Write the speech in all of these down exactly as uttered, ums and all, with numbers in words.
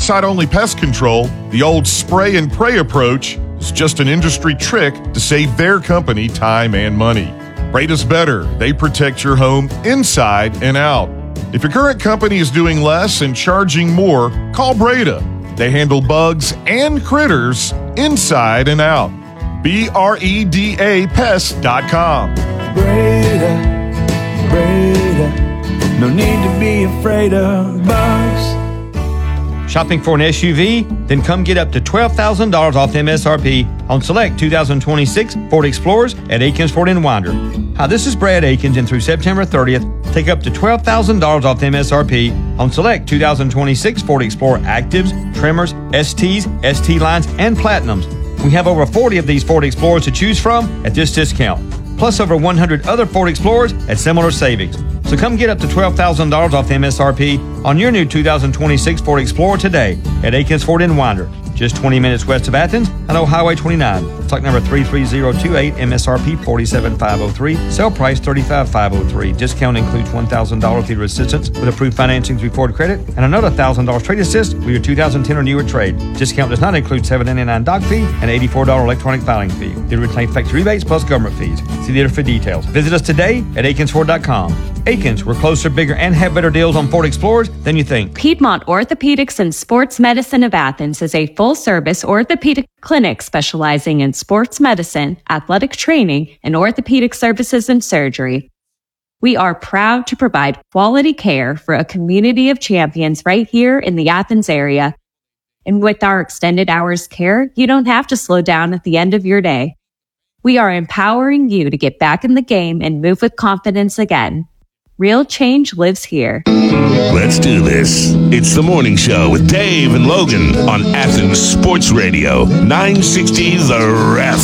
outside-only pest control, the old spray and pray approach is just an industry trick to save their company time and money. Breda's better. They protect your home inside and out. If your current company is doing less and charging more, call Breda. They handle bugs and critters inside and out. B R E D A pest dot com. Breda, Breda, no need to be afraid of bugs. Shopping for an S U V? Then come get up to twelve thousand dollars off M S R P on select two thousand twenty-six Ford Explorers at Akins Ford in Winder. Hi, this is Brad Akins, and through September thirtieth, take up to twelve thousand dollars off M S R P on select two thousand twenty-six Ford Explorer Actives, Tremors, S Ts, S T Lines, and Platinums. We have over forty of these Ford Explorers to choose from at this discount, plus over one hundred other Ford Explorers at similar savings. So come get up to twelve thousand dollars off M S R P on your new two thousand twenty-six Ford Explorer today at Akins Ford in Winder, just twenty minutes west of Athens and on Highway twenty-nine. Stock number three three zero two eight, M S R P forty-seven thousand five hundred three, sale price thirty-five thousand five hundred three. Discount includes one thousand dollars theater assistance with approved financing through Ford Credit and another one thousand dollars trade assist with your two thousand ten or newer trade. Discount does not include seven dollars and ninety-nine cents dock fee and eighty-four dollars electronic filing fee. Dealer reclaim factory rebates plus government fees. See dealer for details. Visit us today at akins ford dot com. Akins, we're closer, bigger, and have better deals on Ford Explorers than you think. Piedmont Orthopedics and Sports Medicine of Athens is a full-service orthopedic clinic specializing in sports medicine, athletic training, and orthopedic services and surgery. We are proud to provide quality care for a community of champions right here in the Athens area. And with our extended hours care, you don't have to slow down at the end of your day. We are empowering you to get back in the game and move with confidence again. Real change lives here. Let's do this. It's the morning show with Dave and Logan on Athens Sports Radio, nine sixty The Ref.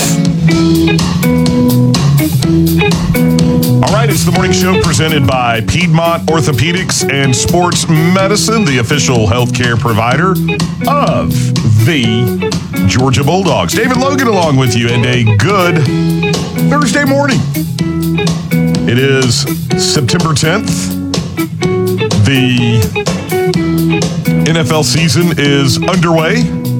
All right, it's the morning show presented by Piedmont Orthopedics and Sports Medicine, the official healthcare provider of the Georgia Bulldogs. David Logan along with you, and a good Thursday morning. It is September tenth. The N F L season is underway.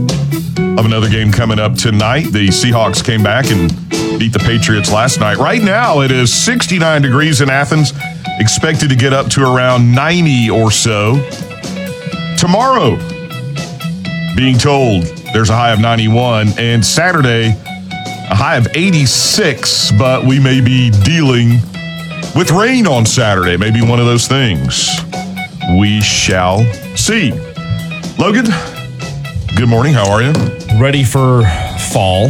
Of another game coming up tonight. The Seahawks came back and beat the Patriots last night. Right now, it is sixty-nine degrees in Athens, expected to get up to around ninety or so. Tomorrow, being told there's a high of ninety-one, and Saturday, a high of eighty-six, but we may be dealing with rain on Saturday. Maybe one of those things. We shall see. Logan, good morning. How are you? Ready for fall.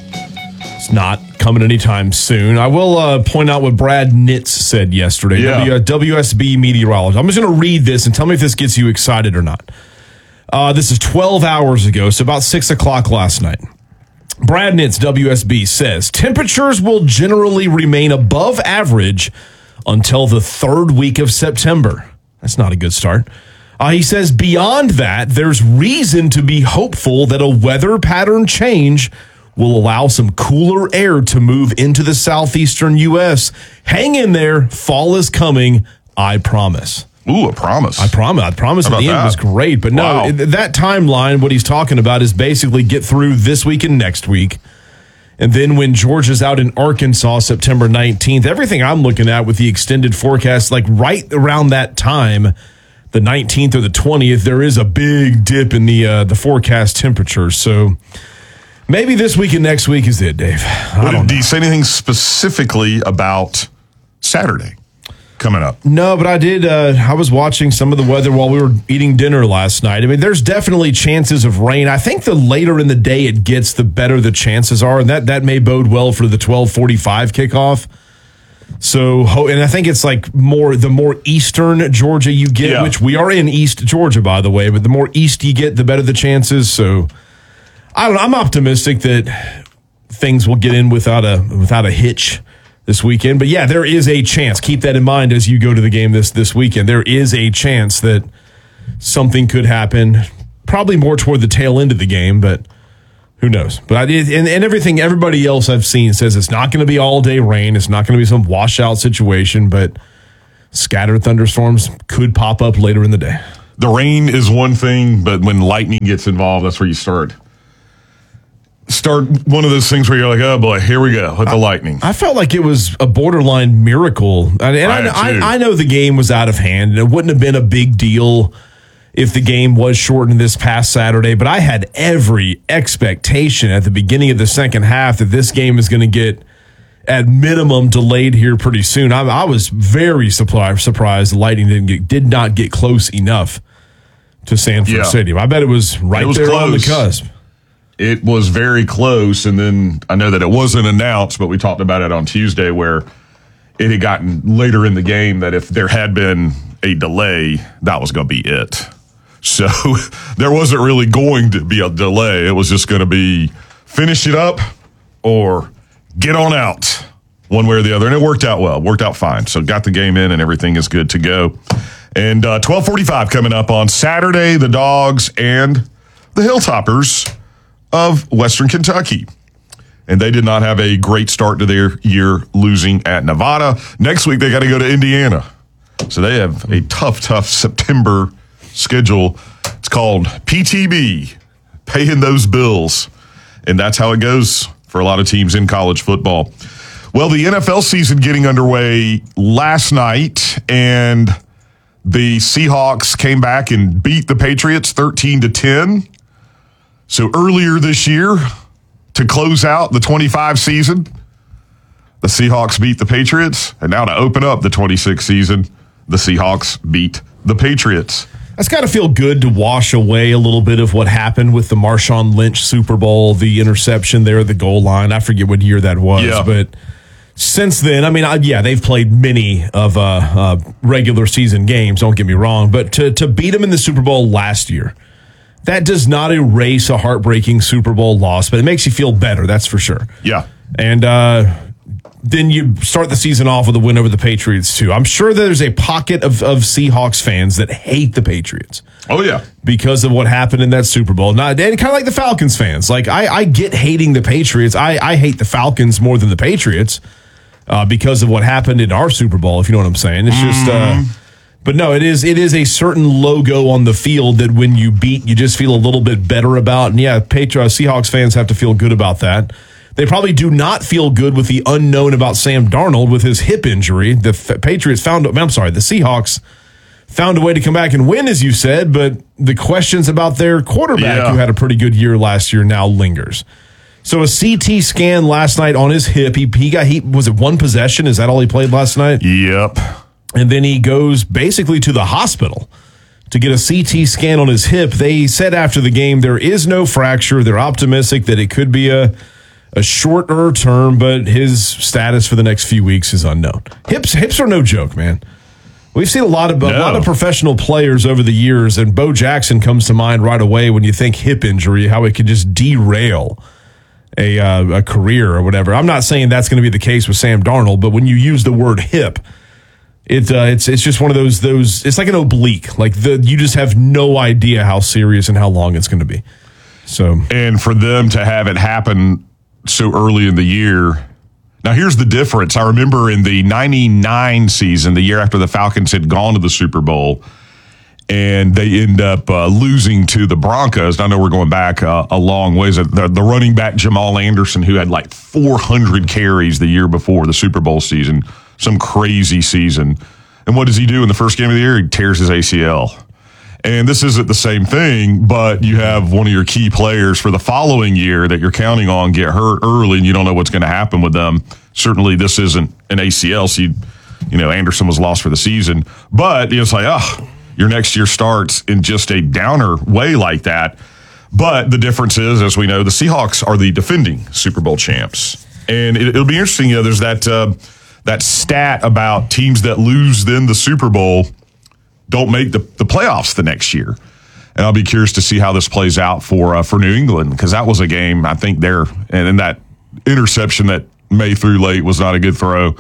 It's not coming anytime soon. I will uh, point out what Brad Nitz said yesterday. Yeah. W- W S B meteorologist. I'm just going to read this and tell me if this gets you excited or not. Uh, this is twelve hours ago, so about six o'clock last night. Brad Nitz, W S B, says temperatures will generally remain above average until the third week of September. That's not a good start. Uh, he says beyond that, there's reason to be hopeful that a weather pattern change will allow some cooler air to move into the southeastern U S. Hang in there. Fall is coming. I promise. Ooh, a promise. I promise. I promise at the end that? was great. But no, Wow. that timeline, what he's talking about is basically get through this week and next week. And then when Georgia's out in Arkansas, September nineteenth, everything I'm looking at with the extended forecast, like right around that time, the nineteenth or the twentieth, there is a big dip in the uh, the forecast temperature. So maybe this week and next week is it, Dave. I What, don't do know. you say anything specifically about Saturday coming up? No, but I did. Uh, I was watching some of the weather while we were eating dinner last night. I mean, there's definitely chances of rain. I think the later in the day it gets, the better the chances are, and that, that may bode well for the twelve forty-five kickoff. So, and I think it's like more the more eastern Georgia you get, Yeah. which we are in East Georgia, by the way, but the more east you get, the better the chances. So, I don't know. I'm optimistic that things will get in without a without a hitch this weekend. But yeah, there is a chance. Keep that in mind as you go to the game this this weekend. There is a chance that something could happen. Probably more toward the tail end of the game, but who knows? But I did, and, and everything, everybody else I've seen says it's not going to be all day rain. It's not going to be some washout situation, but scattered thunderstorms could pop up later in the day. the rain is one thing, but when lightning gets involved, that's where you start. Start one of those things where you're like, oh boy, here we go with the lightning. I felt like it was a borderline miracle. And, and I, I, I, I know the game was out of hand, and it wouldn't have been a big deal if the game was shortened this past Saturday, but I had every expectation at the beginning of the second half that this game is going to get, at minimum, delayed here pretty soon. I, I was very surprised, surprised the Lightning didn't get, did not get close enough to Sanford yeah. Stadium. I bet it was right it was there close. on the cusp. It was very close, and then I know that it wasn't announced, but we talked about it on Tuesday where it had gotten later in the game that if there had been a delay, that was going to be it. So there wasn't really going to be a delay. It was just going to be finish it up or get on out, one way or the other. And it worked out well, worked out fine. So got the game in and everything is good to go. And uh, twelve forty-five coming up on Saturday, the Dogs and the Hilltoppers of Western Kentucky. And they did not have a great start to their year, losing at Nevada. Next week, they got to go to Indiana. So they have a tough, tough September schedule. It's called P T B, paying those bills. And that's how it goes for a lot of teams in college football. Well, the N F L season getting underway last night, and the Seahawks came back and beat the Patriots thirteen to ten. So earlier this year, to close out the twenty-five season, the Seahawks beat the Patriots. And now to open up the twenty-six season, the Seahawks beat the Patriots. That's got to feel good to wash away a little bit of what happened with the Marshawn Lynch Super Bowl, the interception there at the goal line. I forget what year that was, yeah. but since then, I mean, I, yeah, they've played many of uh, uh, regular season games, don't get me wrong, but to, to beat them in the Super Bowl last year, that does not erase a heartbreaking Super Bowl loss, but it makes you feel better, that's for sure. Yeah. And uh, then you start the season off with a win over the Patriots, too. I'm sure there's a pocket of, of Seahawks fans that hate the Patriots. Oh, yeah. Because of what happened in that Super Bowl. Not, and kind of like the Falcons fans. Like, I, I get hating the Patriots. I, I hate the Falcons more than the Patriots uh, because of what happened in our Super Bowl, if you know what I'm saying. It's just... Uh, But no, it is it is a certain logo on the field that when you beat, you just feel a little bit better about. And yeah, Patriots, Seahawks fans have to feel good about that. They probably do not feel good with the unknown about Sam Darnold with his hip injury. The F- Patriots found, I'm sorry, the Seahawks found a way to come back and win, as you said, but the questions about their quarterback, yeah. who had a pretty good year last year, now lingers. So a C T scan last night on his hip. He, he got, he was it one possession? Is that all he played last night? Yep. And then he goes basically to the hospital to get a C T scan on his hip. They said after the game there is no fracture. They're optimistic that it could be a a shorter term, but his status for the next few weeks is unknown. Hips hips are no joke, man. We've seen a lot of no. a lot of professional players over the years, and Bo Jackson comes to mind right away when you think hip injury, how it could just derail a uh, a career or whatever. I'm not saying that's going to be the case with Sam Darnold, but when you use the word hip, It, uh, it's it's just one of those those. It's like an oblique. Like the you just have no idea how serious and how long it's going to be. So and for them to have it happen so early in the year. Now here's the difference. I remember in the ninety-nine season, the year after the Falcons had gone to the Super Bowl, and they end up uh, losing to the Broncos. I know we're going back uh, a long ways. The, the running back Jamal Anderson, who had like four hundred carries the year before the Super Bowl season. Some crazy season. And what does he do in the first game of the year? He tears his A C L. And this isn't the same thing, but you have one of your key players for the following year that you're counting on get hurt early, and you don't know what's going to happen with them. Certainly this isn't an A C L, so you, you know, Anderson was lost for the season. But it's like, oh, your next year starts in just a downer way like that. But the difference is, as we know, the Seahawks are the defending Super Bowl champs. And it, it'll be interesting, you know, there's that... Uh, that stat about teams that lose then the Super Bowl don't make the, the playoffs the next year. And I'll be curious to see how this plays out for uh, for New England, because that was a game, I think, there. And in that interception that May threw late was not a good throw.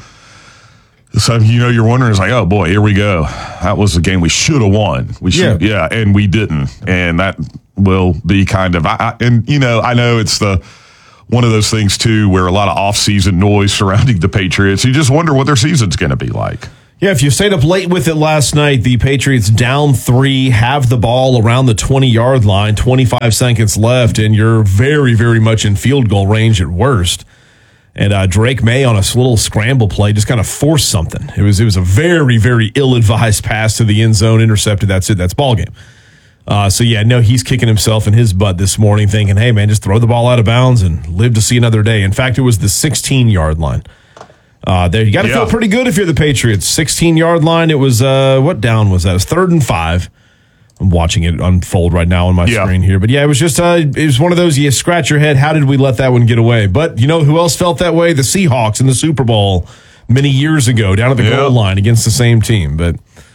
So, you know, you're wondering, it's like, oh, boy, here we go. That was a game we should have won. We should, yeah. yeah, and we didn't. And that will be kind of, I, I, and, you know, I know it's the, one of those things, too, where a lot of off-season noise surrounding the Patriots. You just wonder what their season's going to be like. Yeah, if you stayed up late with it last night, the Patriots down three, have the ball around the twenty-yard line, twenty-five seconds left, and you're very, very much in field goal range at worst. And uh, Drake May on a little scramble play just kind of forced something. It was it was a very, very ill-advised pass to the end zone, intercepted. That's it. That's ball game. Uh, so, yeah, no, he's kicking himself in his butt this morning thinking, hey, man, just throw the ball out of bounds and live to see another day. In fact, it was the sixteen-yard line. Uh, there, you got to yeah. feel pretty good if you're the Patriots. sixteen-yard line. It was, uh, what down was that? It was third and five. I'm watching it unfold right now on my yeah. screen here. But, yeah, it was just uh, it was one of those, you scratch your head, how did we let that one get away? But you know who else felt that way? The Seahawks in the Super Bowl many years ago down at the yeah. goal line against the same team. But,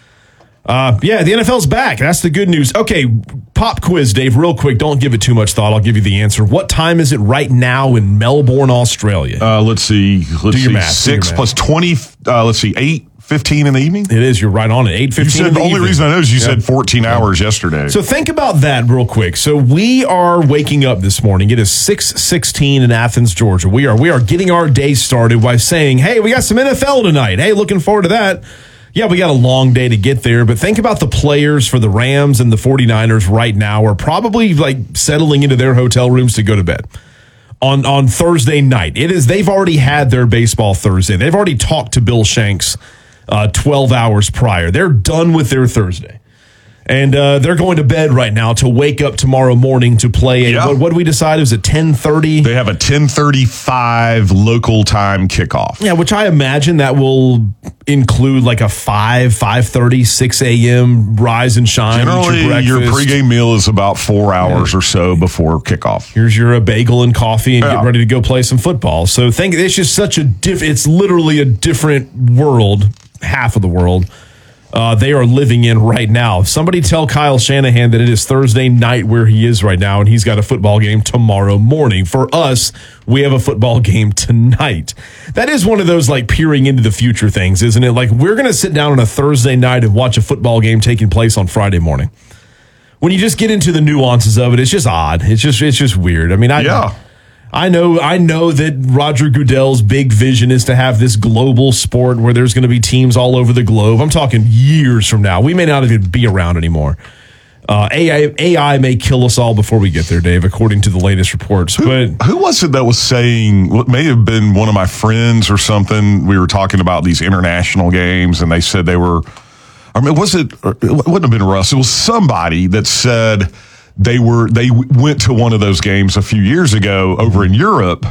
uh, yeah, the N F L's back. That's the good news. Okay, pop quiz, Dave, real quick. Don't give it too much thought. I'll give you the answer. What time is it right now in Melbourne, Australia? Uh, let's see. Let's Do your see. math. Do your Six math. plus twenty. Uh, let's see. Eight fifteen in the evening. It is. You're right on it. eight fifteen. You said in the, the only evening. reason I know is you Yep. said fourteen hours yesterday. So think about that real quick. So we are waking up this morning. It is six sixteen in Athens, Georgia. We are we are getting our day started by saying, hey, we got some N F L tonight. Hey, looking forward to that. Yeah, we got a long day to get there, but think about the players for the Rams and the forty-niners right now are probably like settling into their hotel rooms to go to bed on, on Thursday night. It is, they've already had their baseball Thursday. They've already talked to Bill Shanks uh, twelve hours prior. They're done with their Thursday. And uh, they're going to bed right now to wake up tomorrow morning to play. A, Yeah. what, what did we decide? It was at ten thirty? They have a ten thirty-five local time kickoff. Yeah, which I imagine that will include like a five, five thirty, six a.m. rise and shine. eat Generally, your, breakfast. pregame meal is about four hours yeah. or so before kickoff. Here's your uh, bagel and coffee and yeah. get ready to go play some football. So think it's just such a diff. It's literally a different world, half of the world. Uh, they are living in right now. Somebody tell Kyle Shanahan that it is Thursday night where he is right now, and he's got a football game tomorrow morning. For us, we have a football game tonight. That is one of those like peering into the future things, isn't it? Like we're going to sit down on a Thursday night and watch a football game taking place on Friday morning. When you just get into the nuances of it, it's just odd. It's just it's just weird. I mean, I yeah. I know I know that Roger Goodell's big vision is to have this global sport where there's going to be teams all over the globe. I'm talking years from now. We may not even be around anymore. Uh, A I, A I may kill us all before we get there, Dave, according to the latest reports. Who, but who was it that was saying, what may have been one of my friends or something, we were talking about these international games, and they said they were, I mean, was it, it wouldn't have been Russ, it was somebody that said they were, they went to one of those games a few years ago over in Europe,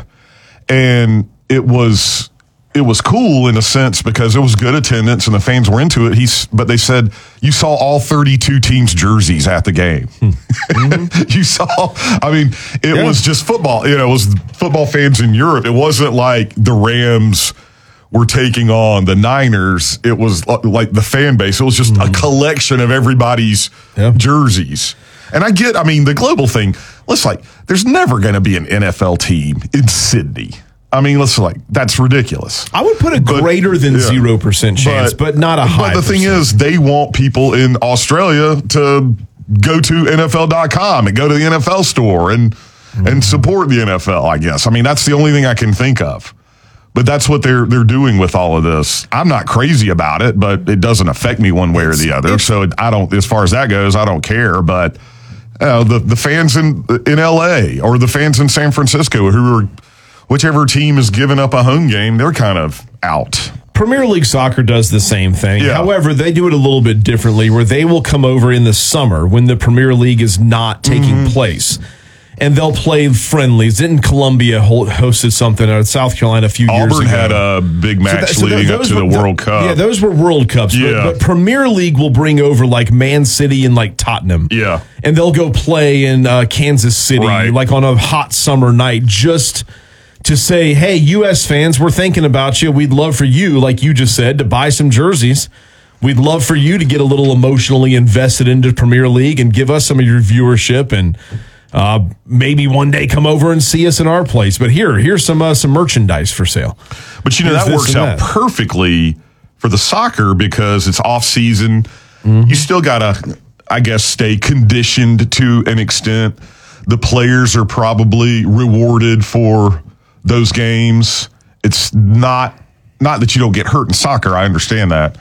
and it was, it was cool in a sense because it was good attendance and the fans were into it. He's, but they said you saw all thirty-two teams' jerseys at the game. Mm-hmm. You saw, I mean, it yeah. was just football. You know, it was football fans in Europe. It wasn't like the Rams were taking on the Niners. It was like the fan base. It was just mm-hmm. a collection of everybody's yeah. jerseys. And I get, I mean, the global thing, let's like, there's never going to be an N F L team in Sydney. I mean, let's like, that's ridiculous. I would put a but, greater than zero yeah. percent chance, but, but not a high But the percent. thing is, they want people in Australia to go to N F L dot com and go to the N F L store and mm-hmm. and support the N F L, I guess. I mean, that's the only thing I can think of. But that's what they're they're doing with all of this. I'm not crazy about it, but it doesn't affect me one way or the other. So it, I don't, as far as that goes, I don't care. But you know, the the fans in in L A or the fans in San Francisco who are, whichever team is giving up a home game, they're kind of out. Premier League Soccer does the same thing. Yeah. However, they do it a little bit differently where they will come over in the summer when the Premier League is not taking mm-hmm. place. And they'll play friendlies. Didn't Columbia hosted something at South Carolina a few Auburn years ago? Auburn had a big match so that, so leading up to were, the World Cup. Yeah, those were World Cups. Yeah. But, but Premier League will bring over like Man City and like Tottenham. Yeah. And they'll go play in uh, Kansas City right. like on a hot summer night just to say, hey, U S fans, we're thinking about you. We'd love for you, like you just said, to buy some jerseys. We'd love for you to get a little emotionally invested into Premier League and give us some of your viewership and uh, maybe one day come over and see us in our place. But here, here's some uh, some merchandise for sale. But, you know, here's that works out that. perfectly for the soccer because it's off season. Mm-hmm. You still got to, I guess, stay conditioned to an extent. The players are probably rewarded for those games. It's not not that you don't get hurt in soccer. I understand that.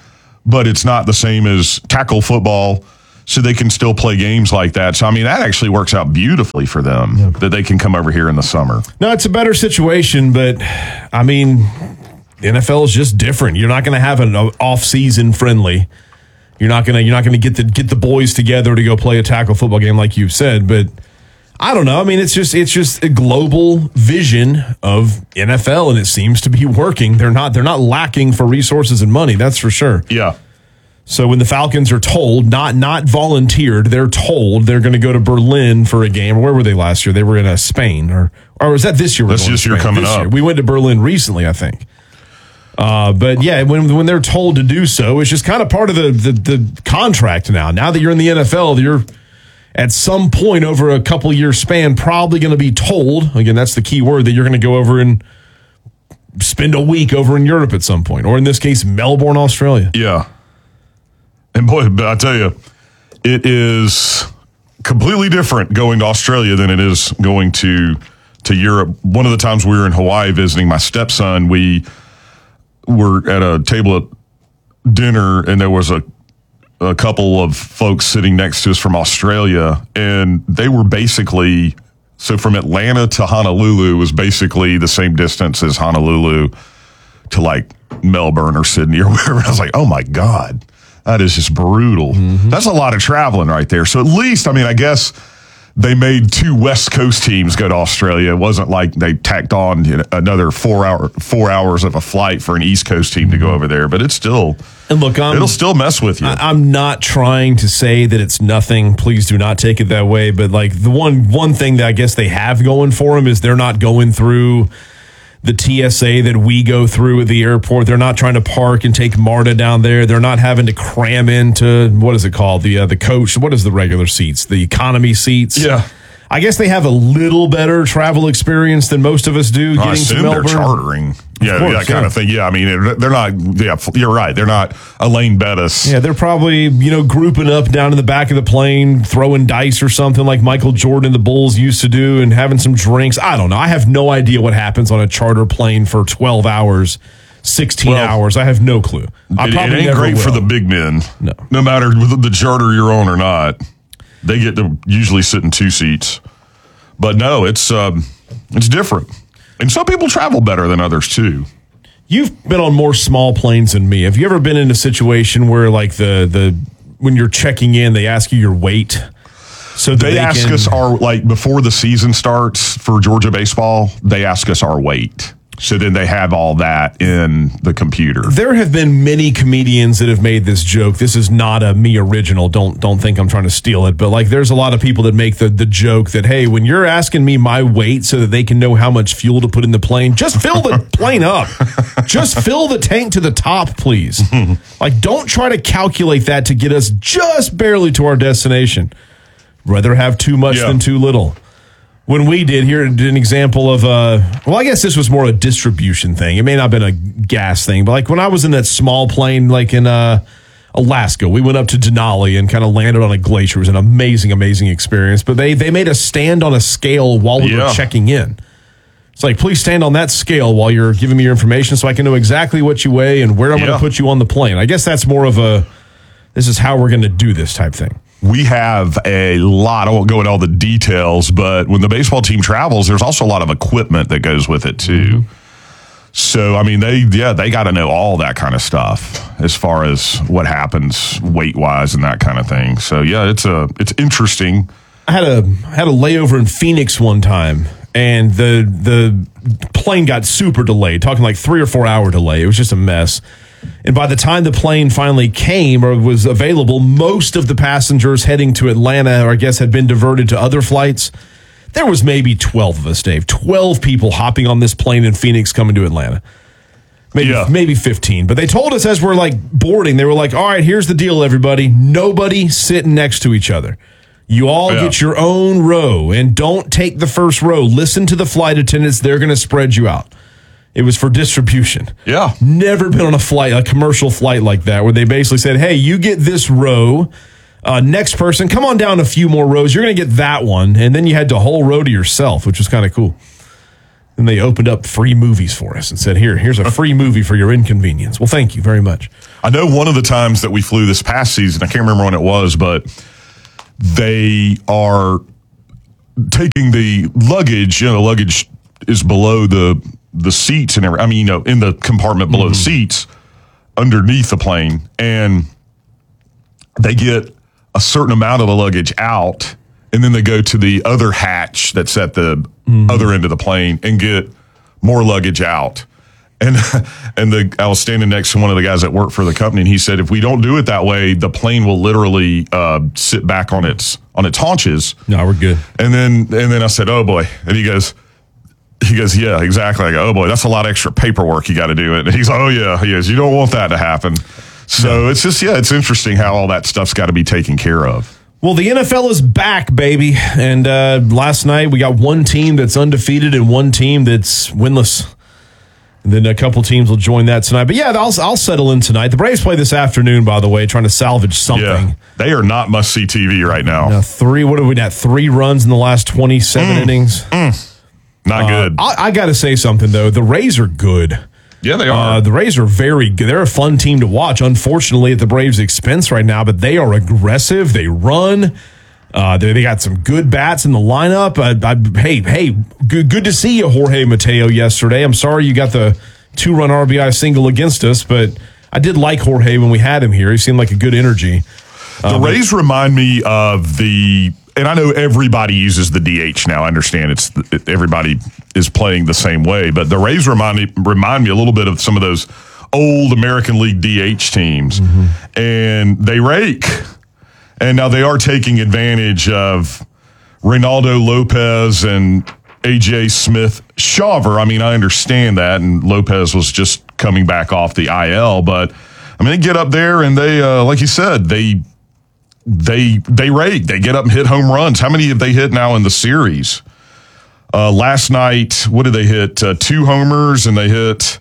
but it's not the same as tackle football, so they can still play games like that. So, I mean, that actually works out beautifully for them yeah. that they can come over here in the summer. No, it's a better situation, but, I mean, the N F L is just different. You're not going to have an off-season friendly. You're not going to you're not going to get the get the boys together to go play a tackle football game like you've said, but I don't know. I mean, it's just it's just a global vision of N F L, and it seems to be working. They're not they're not lacking for resources and money, that's for sure. Yeah. So when the Falcons are told, not not volunteered, they're told they're going to go to Berlin for a game. Where were they last year? They were in uh, Spain, or or was that this year? That's this year coming this up. Year. We went to Berlin recently, I think. Uh, but yeah, when when they're told to do so, it's just kind of part of the, the the contract now. Now that you're in the N F L, you're at some point over a couple year span probably going to be told. Again, that's the key word, that you're going to go over and spend a week over in Europe at some point, or in this case, Melbourne, Australia. Yeah. And boy, but I tell you, it is completely different going to Australia than it is going to to Europe. One of the times we were in Hawaii visiting my stepson, we were at a table at dinner, and there was a a couple of folks sitting next to us from Australia, and they were basically, so from Atlanta to Honolulu was basically the same distance as Honolulu to like Melbourne or Sydney or wherever. I was like, oh my God. That is just brutal. Mm-hmm. That's a lot of traveling right there. So at least, I mean, I guess they made two West Coast teams go to Australia. It wasn't like they tacked on you know, another four hour four hours of a flight for an East Coast team to go over there. But it's still, and look, I'm, it'll still mess with you. I, I'm not trying to say that it's nothing. Please do not take it that way. But like the one one thing that I guess they have going for them is they're not going through the T S A that we go through at the airport. They're not trying to park and take MARTA down there. They're not having to cram into, what is it called? The uh, the coach, what is the regular seats? The economy seats? Yeah. I guess they have a little better travel experience than most of us do. I getting assume to Melbourne. they're chartering. Yeah, course, that kind yeah. of thing. Yeah, I mean, they're not, yeah, you're right. They're not Elaine Bettis. Yeah, they're probably, you know, grouping up down in the back of the plane, throwing dice or something like Michael Jordan and the Bulls used to do, and having some drinks. I don't know. I have no idea what happens on a charter plane for twelve hours, sixteen Well, hours. I have no clue. I It, probably it ain't never great will. for the big men. No. No matter the charter you're on or not, they get to usually sit in two seats. But no, it's um, it's different. And some people travel better than others too. You've been on more small planes than me. Have you ever been in a situation where, like, the the when you're checking in, they ask you your weight? So that They, they ask can, us our, like, before the season starts for Georgia baseball, they ask us our weight. So then they have all that in the computer. There have been many comedians that have made this joke. This is not a me original. Don't don't think I'm trying to steal it. But like, there's a lot of people that make the the joke that, hey, when you're asking me my weight so that they can know how much fuel to put in the plane, just fill the plane up. Just fill the tank to the top, please. Like, don't try to calculate that to get us just barely to our destination. Rather have too much Yeah. than too little. When we did, here an example of, uh, well, I guess this was more a distribution thing. It may not have been a gas thing, but like when I was in that small plane, like in uh, Alaska, we went up to Denali and kind of landed on a glacier. It was an amazing, amazing experience. But they, they made us stand on a scale while we Yeah. were checking in. It's like, please stand on that scale while you're giving me your information so I can know exactly what you weigh and where I'm Yeah. going to put you on the plane. I guess that's more of a, this is how we're going to do this type thing. We have a lot, I won't go into all the details, but when the baseball team travels, there's also a lot of equipment that goes with it too. Mm-hmm. So, I mean, they, yeah, they got to know all that kind of stuff as far as what happens weight wise and that kind of thing. So, yeah, it's a, it's interesting. I had a had a layover in Phoenix one time, and the the plane got super delayed, talking like three or four hour delay. It was just a mess. And by the time the plane finally came or was available, most of the passengers heading to Atlanta, or I guess had been diverted to other flights. There was maybe twelve of us, Dave. twelve people hopping on this plane in Phoenix coming to Atlanta. Maybe, Yeah. maybe fifteen. But they told us as we're like boarding, they were like, all right, here's the deal, everybody. Nobody sitting next to each other. You all Yeah. get your own row, and don't take the first row. Listen to the flight attendants. They're going to spread you out. It was for distribution. Yeah. Never been on a flight, a commercial flight like that, where they basically said, hey, you get this row. Uh, next person, come on down a few more rows. You're going to get that one. And then you had the whole row to yourself, which was kind of cool. And they opened up free movies for us and said, here, here's a free movie for your inconvenience. Well, thank you very much. I know one of the times that we flew this past season, I can't remember when it was, but they are taking the luggage, you know, the luggage is below the the seats and everything. I mean, you know, in the compartment below mm-hmm. the seats underneath the plane. And they get a certain amount of the luggage out, and then they go to the other hatch that's at the mm-hmm. other end of the plane and get more luggage out. And and the I was standing next to one of the guys that work for the company, and he said, if we don't do it that way, the plane will literally uh, sit back on its on its haunches. No, we're good. And then and then I said, oh boy. And he goes, he goes, yeah, exactly. I go, oh boy, that's a lot of extra paperwork you got to do it. And he's like, oh yeah, he goes, you don't want that to happen. So no. it's just yeah, it's interesting how all that stuff's got to be taken care of. Well, the N F L is back, baby. And uh, last night we got one team that's undefeated and one team that's winless. And then a couple teams will join that tonight. But yeah, I'll, I'll settle in tonight. The Braves play this afternoon, by the way, trying to salvage something. Yeah, they are not must-see T V right now. now three, what have we got? Three runs in the last twenty-seven mm, innings. Mm, not uh, good. I, I got to say something, though. The Rays are good. Yeah, they are. Uh, the Rays are very good. They're a fun team to watch, unfortunately, at the Braves' expense right now, but they are aggressive. They run. Uh, they, they got some good bats in the lineup. Uh, I, hey, hey, good, good to see you, Jorge Mateo, yesterday. I'm sorry you got the two-run R B I single against us, but I did like Jorge when we had him here. He seemed like a good energy. The um, Rays remind me of the, and I know everybody uses the D H now. I understand it's everybody is playing the same way, but the Rays remind me remind me a little bit of some of those old American League D H teams, mm-hmm. and they rake. And now they are taking advantage of Reynaldo Lopez and A J Smith-Shawver. I mean, I understand that, and Lopez was just coming back off the I L, but I mean, they get up there and they, uh, like you said, they they they rake. They get up and hit home runs. How many have they hit now in the series? Uh, last night, what did they hit? Uh, two homers, and they hit.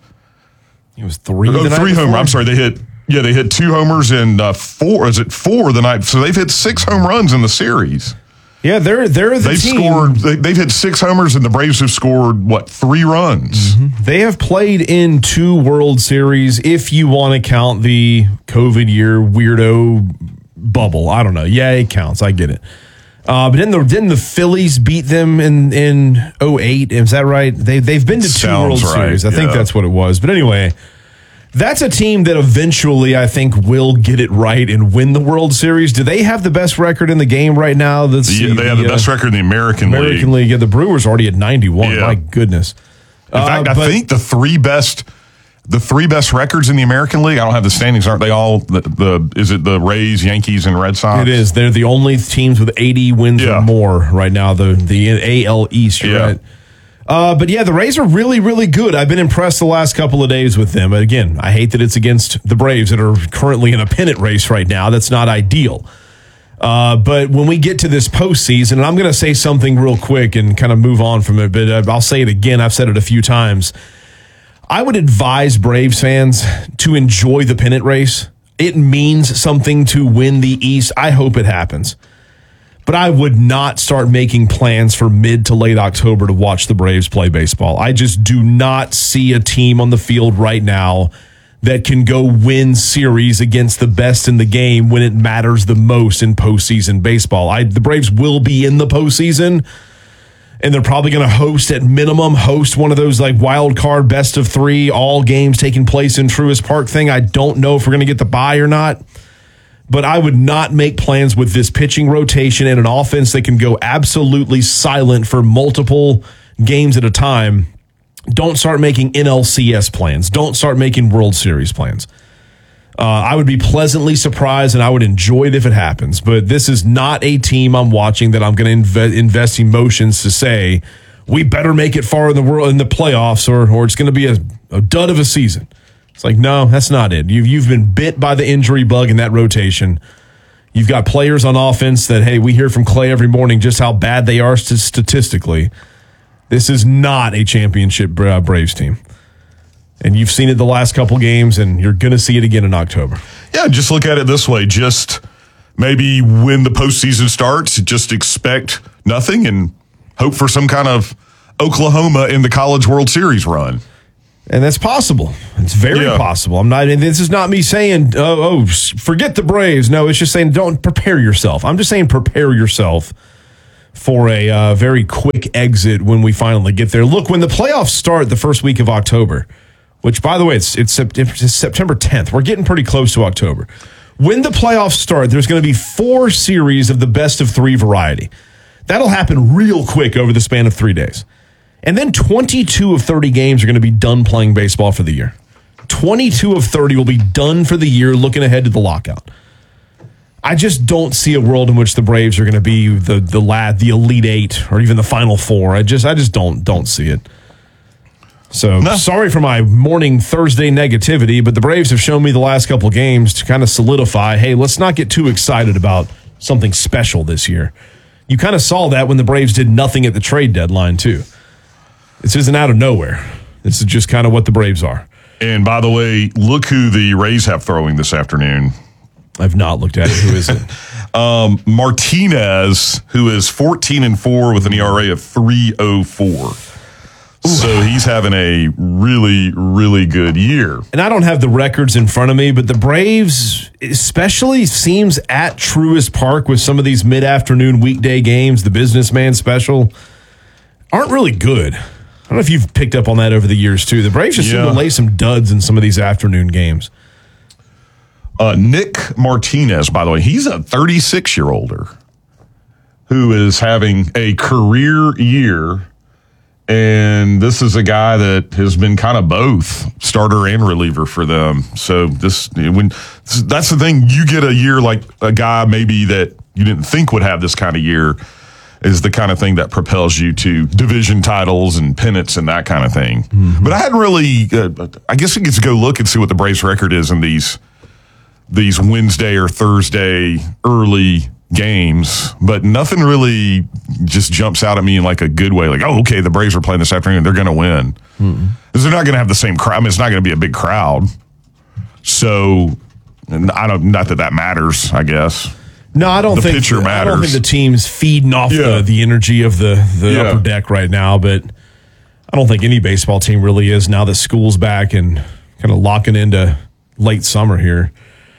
It was three. Oh, three homers. I'm sorry, they hit. Yeah, they hit two homers and uh, four. Is it four the night? So they've hit six home runs in the series. Yeah, they're they're the they've team. scored. They, they've hit six homers, and the Braves have scored what three runs? Mm-hmm. They have played in two World Series, if you want to count the COVID year weirdo bubble. I don't know. Yeah, it counts. I get it. Uh, but didn't the didn't the Phillies beat them in in oh eight? Is that right? They they've been to two Sounds World right. Series. I yeah. think that's what it was. But anyway. That's a team that eventually, I think, will get it right and win the World Series. Do they have the best record in the game right now? Let's the, see, they have the, the best uh, record in the American, American League. League. Yeah, the Brewers already at ninety-one. Yeah. My goodness. In uh, fact, I but, think the three best, the three best records in the American League. I don't have the standings. Aren't they all the? the is it the Rays, Yankees, and Red Sox? It is. They're the only teams with eighty wins yeah. or more right now. The the A L East. You're yeah. right. Uh, but yeah, the Rays are really, really good. I've been impressed the last couple of days with them. Again, I hate that it's against the Braves that are currently in a pennant race right now. That's not ideal. Uh, but when we get to this postseason, and I'm going to say something real quick and kind of move on from it, but I'll say it again. I've said it a few times. I would advise Braves fans to enjoy the pennant race. It means something to win the East. I hope it happens. But I would not start making plans for mid to late October to watch the Braves play baseball. I just do not see a team on the field right now that can go win series against the best in the game when it matters the most in postseason baseball. I, the Braves will be in the postseason, and they're probably going to host, at minimum, host one of those like wild card best of three, all games taking place in Truist Park thing. I don't know if we're going to get the bye or not. But I would not make plans with this pitching rotation and an offense that can go absolutely silent for multiple games at a time. Don't start making N L C S plans. Don't start making World Series plans. Uh, I would be pleasantly surprised, and I would enjoy it if it happens. But this is not a team I'm watching that I'm going to inv- invest emotions to say, we better make it far in the world in the playoffs, or, or it's going to be a, a dud of a season. It's like, no, that's not it. You've, you've been bit by the injury bug in that rotation. You've got players on offense that, hey, we hear from Clay every morning just how bad they are st- statistically. This is not a championship uh, Braves team. And you've seen it the last couple games, and you're going to see it again in October. Yeah, just look at it this way. Just maybe when the postseason starts, just expect nothing and hope for some kind of Oklahoma in the College World Series run. And that's possible. It's very Yeah. possible. I'm not, and this is not me saying, oh, oh, forget the Braves. No, it's just saying don't prepare yourself. I'm just saying prepare yourself for a uh, very quick exit when we finally get there. Look, when the playoffs start the first week of October, which, by the way, it's, it's September tenth. We're getting pretty close to October. When the playoffs start, there's going to be four series of the best of three variety. That'll happen real quick over the span of three days. And then twenty-two of thirty games are going to be done playing baseball for the year. twenty-two of thirty will be done for the year, looking ahead to the lockout. I just don't see a world in which the Braves are going to be the the lad, the Elite Eight, or even the Final Four. I just I just don't don't see it. So No. sorry for my morning Thursday negativity, but the Braves have shown me the last couple games to kind of solidify, hey, let's not get too excited about something special this year. You kind of saw that when the Braves did nothing at the trade deadline, too. This isn't out of nowhere. This is just kind of what the Braves are. And by the way, look who the Rays have throwing this afternoon. I've not looked at it. Who is it? um, Martinez, who is fourteen and four with an E R A of three oh four. So he's having a really, really good year. And I don't have the records in front of me, but the Braves, especially seems at Truist Park with some of these mid-afternoon weekday games, the businessman special, aren't really good. I don't know if you've picked up on that over the years, too. The Braves just Yeah. seem to lay some duds in some of these afternoon games. Uh, Nick Martinez, by the way, he's a thirty-six-year-older who is having a career year. And this is a guy that has been kind of both starter and reliever for them. So this, when that's the thing, you get a year like a guy maybe that you didn't think would have this kind of year is the kind of thing that propels you to division titles and pennants and that kind of thing. Mm-hmm. But I hadn't really, uh, I guess we get to go look and see what the Braves record is in these these Wednesday or Thursday early games, but nothing really just jumps out at me in like a good way. Like, oh, okay, the Braves are playing this afternoon. They're going to win. Mm-hmm. Because they're not going to have the same crowd. I mean, it's not going to be a big crowd. So I don't, not that that matters, I guess. No, I don't the think pitcher the, matters. I don't think the team's feeding off Yeah. the, the energy of the, the Yeah. upper deck right now, but I don't think any baseball team really is now that school's back and kind of locking into late summer here.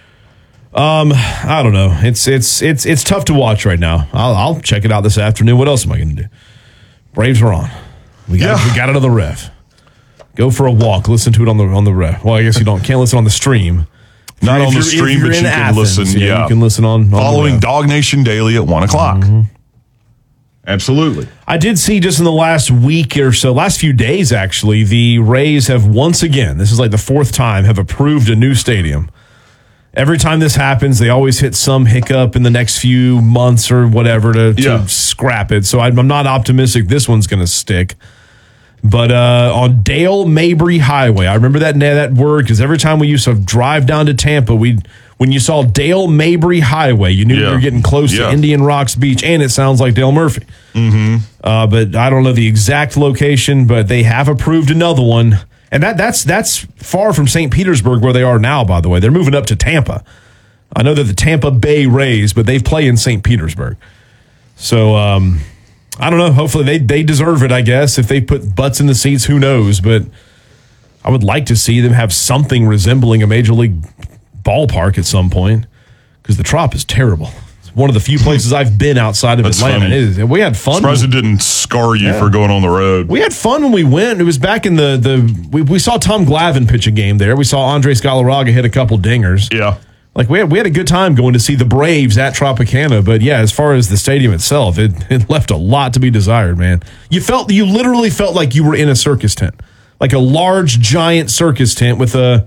Um, I don't know. It's it's it's it's tough to watch right now. I'll, I'll check it out this afternoon. What else am I going to do? Braves are on. We got Yeah. we got it on the ref. Go for a walk. Listen to it on the on the ref. Well, I guess you don't can't listen on the stream. Not If on the you're- if stream, you're but in you can Athens, listen. yeah, Yeah, you can listen on, on the following ref. Dog Nation Daily at one o'clock. Mm-hmm. Absolutely. I did see just in the last week or so, last few days actually, the Rays have once again, this is like the fourth time, have approved a new stadium. Every time this happens, they always hit some hiccup in the next few months or whatever to, to Yeah. scrap it. So I'm I'm not optimistic this one's going to stick. But uh, on Dale Mabry Highway, I remember that that word because every time we used to drive down to Tampa, we when you saw Dale Mabry Highway, you knew Yeah. you were getting close Yeah. to Indian Rocks Beach, and it sounds like Dale Murphy. Mm-hmm. Uh, but I don't know the exact location, but they have approved another one. And that that's that's far from Saint Petersburg where they are now, by the way. They're moving up to Tampa. I know they're the Tampa Bay Rays, but they play in Saint Petersburg. So um, I don't know. Hopefully they, they deserve it, I guess. If they put butts in the seats, who knows? But I would like to see them have something resembling a major league ballpark at some point because the Trop is terrible. It's one of the few places I've been outside of That's Atlanta. funny. It is, we had fun. Surprised it didn't scar you Yeah. for going on the road. We had fun when we went. It was back in the the we, we saw Tom Glavine pitch a game there. We saw Andres Galarraga hit a couple dingers. Yeah. Like we had we had a good time going to see the Braves at Tropicana. But yeah, as far as the stadium itself, it, it left a lot to be desired, man. You felt you literally felt like you were in a circus tent. Like a large giant circus tent with a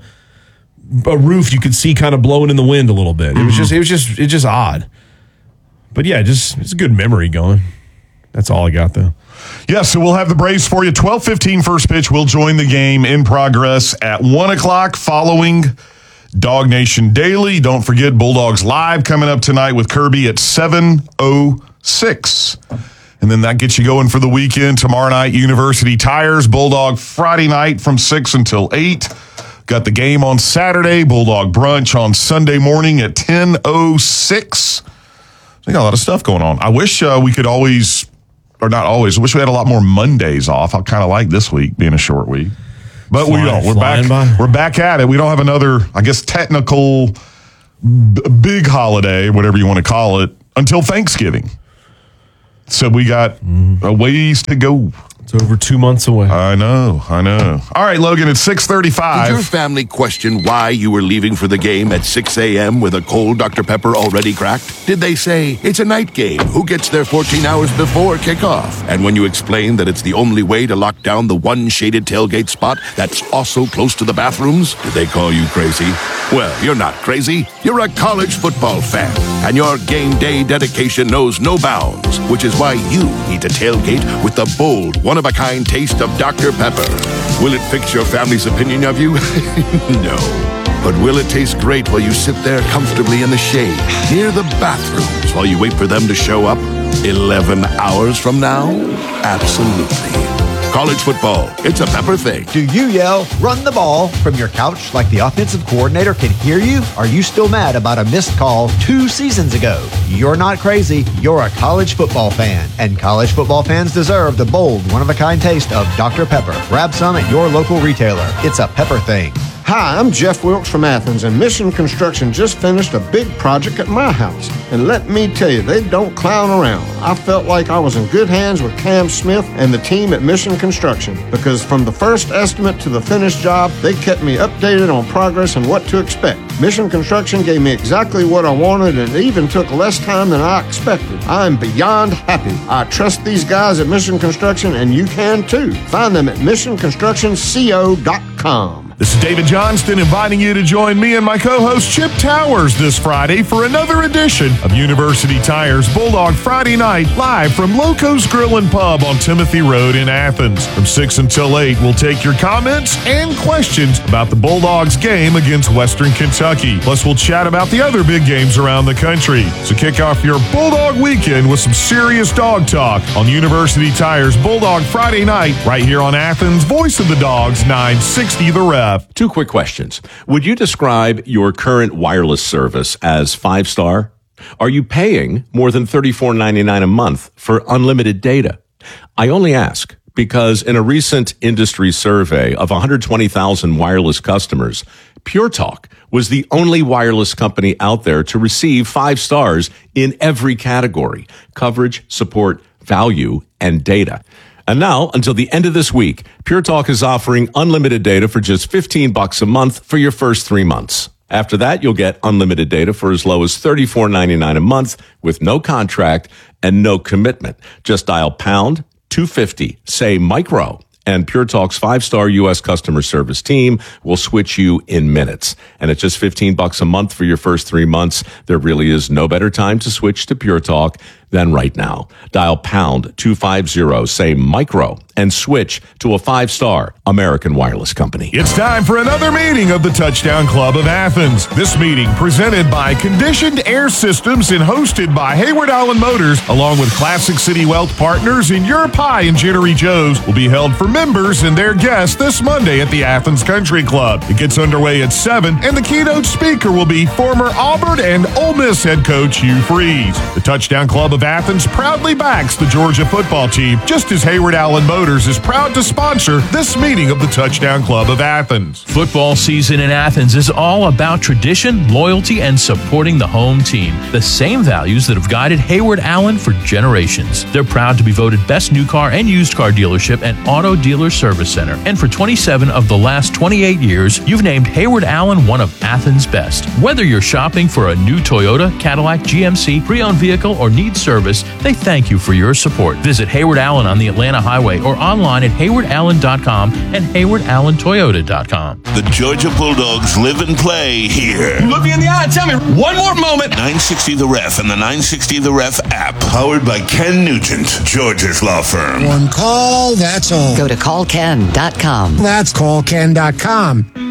a roof you could see kind of blowing in the wind a little bit. It was just it was just it's just odd. But yeah, just it's a good memory going. That's all I got though. Yeah, so we'll have the Braves for you. twelve fifteen first pitch. We'll join the game in progress at one o'clock following Dog Nation Daily. Don't forget Bulldogs Live coming up tonight with Kirby at seven oh six. And then that gets you going for the weekend. Tomorrow night, University Tires. Bulldog Friday night from six until eight. Got the game on Saturday. Bulldog Brunch on Sunday morning at ten oh six. We got a lot of stuff going on. I wish uh, we could always or not always. I wish we had a lot more Mondays off. I kind of like this week being a short week. But Flying, we don't. We're flying back. by. We're back at it. We don't have another, I guess, technical b- big holiday, whatever you want to call it, until Thanksgiving. So we got mm. a ways to go. It's over two months away. I know, I know. All right, Logan, it's six thirty-five. Did your family question why you were leaving for the game at six a.m. with a cold Doctor Pepper already cracked? Did they say, it's a night game, who gets there fourteen hours before kickoff? And when you explained that it's the only way to lock down the one shaded tailgate spot that's also close to the bathrooms, did they call you crazy? Well, you're not crazy. You're a college football fan, and your game day dedication knows no bounds, which is why you need to tailgate with the bold, one-of-a-kind taste of Doctor Pepper. Will it fix your family's opinion of you? No. But will it taste great while you sit there comfortably in the shade, near the bathrooms, while you wait for them to show up eleven hours from now? Absolutely. College football, it's a Pepper thing. Do you yell, run the ball, from your couch like the offensive coordinator can hear you? Are you still mad about a missed call two seasons ago? You're not crazy. You're a college football fan. And college football fans deserve the bold, one-of-a-kind taste of Doctor Pepper. Grab some at your local retailer. It's a Pepper thing. Hi, I'm Jeff Wilkes from Athens, and Mission Construction just finished a big project at my house. And let me tell you, they don't clown around. I felt like I was in good hands with Cam Smith and the team at Mission Construction, because from the first estimate to the finished job, they kept me updated on progress and what to expect. Mission Construction gave me exactly what I wanted, and it even took less time than I expected. I'm beyond happy. I trust these guys at Mission Construction, and you can too. Find them at mission construction co dot com. This is David Johnston inviting you to join me and my co-host Chip Towers this Friday for another edition of University Tires Bulldog Friday Night, live from Loco's Grill and Pub on Timothy Road in Athens. From six until eight, we'll take your comments and questions about the Bulldogs game against Western Kentucky. Plus, we'll chat about the other big games around the country. So kick off your Bulldog weekend with some serious dog talk on University Tires Bulldog Friday Night, right here on Athens' Voice of the Dogs, nine sixty The Ref. Two quick questions. Would you describe your current wireless service as five-star? Are you paying more than thirty-four ninety-nine a month for unlimited data? I only ask because in a recent industry survey of one hundred twenty thousand wireless customers, Pure Talk was the only wireless company out there to receive five stars in every category: coverage, support, value, and data. And now, until the end of this week, Pure Talk is offering unlimited data for just fifteen bucks a month for your first three months. After that, you'll get unlimited data for as low as thirty-four ninety-nine a month with no contract and no commitment. Just dial pound two fifty, say micro, and Pure Talk's five-star U S customer service team will switch you in minutes. And at just fifteen bucks a month for your first three months, there really is no better time to switch to Pure Talk than right now. Dial pound two fifty, say micro, and switch to a five-star American wireless company. It's time for another meeting of the Touchdown Club of Athens. This meeting presented by Conditioned Air Systems and hosted by Hayward Allen Motors, along with Classic City Wealth Partners and Your Pie and Jittery Joe's, will be held for members and their guests this Monday at the Athens Country Club. It gets underway at seven, and the keynote speaker will be former Auburn and Ole Miss head coach Hugh Freeze. The Touchdown Club of Athens proudly backs the Georgia football team, just as Hayward Allen Motors is proud to sponsor this meeting of the Touchdown Club of Athens. Football season in Athens is all about tradition, loyalty, and supporting the home team. The same values that have guided Hayward Allen for generations. They're proud to be voted best new car and used car dealership and auto dealer service center. And for twenty-seven of the last twenty-eight years, you've named Hayward Allen one of Athens' best. Whether you're shopping for a new Toyota, Cadillac, G M C, pre-owned vehicle, or need service, they thank you for your support. Visit Hayward Allen on the Atlanta Highway or online at hayward allen dot com and hayward allen toyota dot com. The Georgia Bulldogs live and play here. Look me in the eye and tell me one more moment. nine sixty The Ref and the nine sixty The Ref app. Powered by Ken Nugent, Georgia's law firm. One call, that's all. Go to call ken dot com. That's call ken dot com.